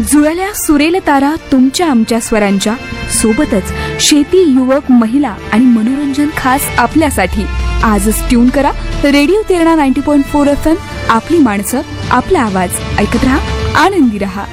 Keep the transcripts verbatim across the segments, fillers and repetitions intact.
जुळल्या सुरेल तारा तुमच्या आमच्या स्वरांच्या सोबतच शेती, युवक, महिला आणि मनोरंजन खास आपल्यासाठी. आजच ट्यून करा radio Terna ninety point four F M. आपली माणसं, आपला आवाज. ऐकत रहा, आनंदी रहा.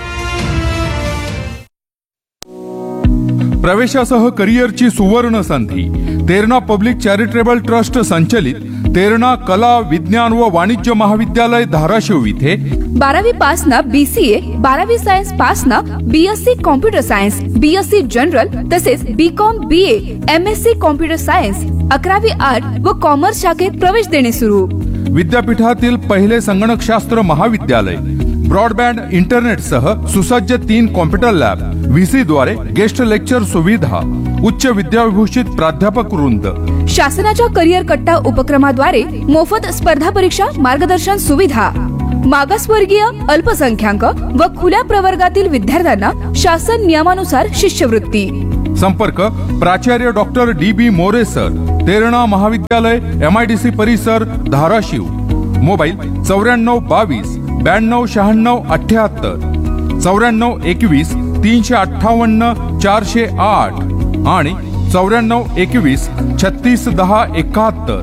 प्रवेशासह करिअरची सुवर्ण संधी. तेरणा पब्लिक चॅरिटेबल ट्रस्ट संचलित तेरणा कला, विज्ञान व वाणिज्य महाविद्यालय धाराशिव इथे बारावी पास ना बीसीए, बारावी सायन्स पास ना BSc computer science, BSc general तसेच BCom, BA, MSc computer science, अकरावी आर्ट व कॉमर्स शाखेत प्रवेश देणे सुरू. विद्यापीठातील पहिले संगणकशास्त्र महाविद्यालय. ब्रॉडबँड इंटरनेटसह सुसज्ज तीन कॉम्प्युटर लॅब, व्हीसी द्वारे गेस्ट लेक्चर सुविधा, उच्च विद्याविभूषित प्राध्यापक वृंद. शासनाच्या करिअर कट्टा उपक्रमाद्वारे मोफत स्पर्धा परीक्षा मार्गदर्शन सुविधा. मागासवर्गीय, अल्पसंख्याक व खुल्या प्रवर्गातील विद्यार्थ्यांना शासन नियमानुसार शिष्यवृत्ती. संपर्क प्राचार्य डॉक्टर डी बी मोरे सर, तेरणा महाविद्यालय, एमआयडीसी परिसर, धाराशिव. मोबाईल चौऱ्याण्णव बावीस ब्याण्णव शहाण्णव अठ्याहत्तर, चौऱ्याण्णव एकवीस तीनशे अठ्ठावन्न चारशे आठ आणि चौऱ्याण्णव एकवीस छत्तीस दहा एकाहत्तर.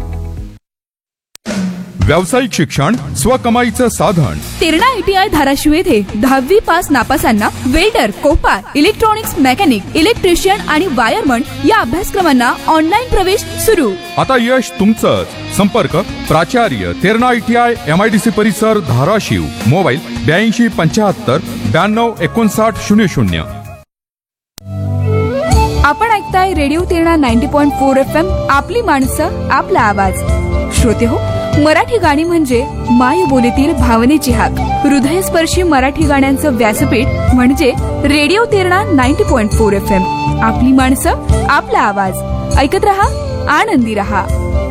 व्यावसायिक शिक्षण स्वकमाईचं साधन. तेरणा आयटीआय धाराशिव येथे दहावी pass नापासांना welder, Kopar, electronics mechanic, electrician आणि वायरमन या अभ्यासक्रमांना ऑनलाईन प्रवेश सुरू. आता यश तुमचंच. संपर्क प्राचार्य तेरणा आयटीआय, एमआयडीसी परिसर, धाराशिव. मोबाईल ब्याऐंशी पंच्याहत्तर ब्याण्णव एकोणसाठ शून्य शून्य. आपण ऐकताय radio Terna ninety point four F M. आपली माणसं, आपला आवाज. श्रोते हो, मराठी गाणी म्हणजे मायबोलीतील भावनेची हाक. हृदयस्पर्शी मराठी गाण्यांचं व्यासपीठ म्हणजे radio Terna ninety point four F M. आपली माणसं, आपला आवाज. ऐकत रहा, आनंदी रहा.